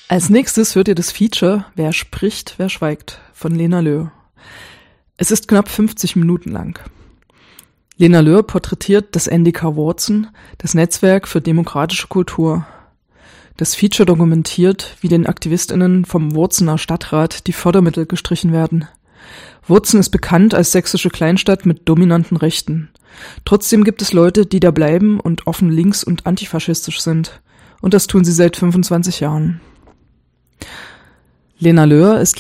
Als nächstes hört ihr das Feature Wer spricht, wer schweigt von Lena Löhr. Es ist knapp 50 Minuten lang. Lena Löhr porträtiert das NDK Wurzen, das Netzwerk für demokratische Kultur. Das Feature dokumentiert, wie den AktivistInnen vom Wurzener Stadtrat die Fördermittel gestrichen werden. Wurzen ist bekannt als sächsische Kleinstadt mit dominanten Rechten. Trotzdem gibt es Leute, die da bleiben und offen links- und antifaschistisch sind. Und das tun sie seit 25 Jahren. Lena Löhr ist